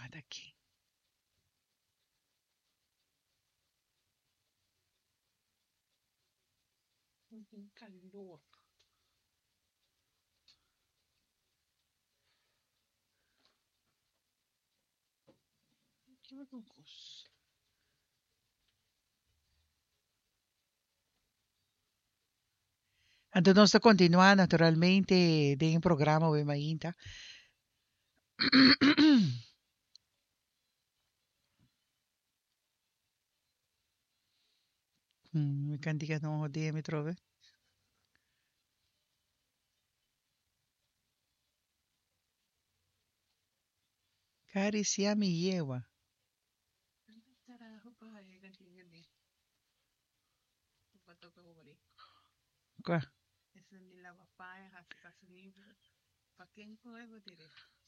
Daqui. Calor. Que bagunça. Então, nós está continuar naturalmente de um programa bem ainda. Mi candica non hodie mi trove. Cari sia mi yewa. Qua.